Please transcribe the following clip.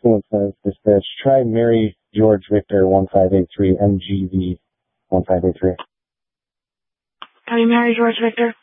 Fluent says, dispatch, try Mary George Victor 1583 MGV 1583. Copy Mary George Victor.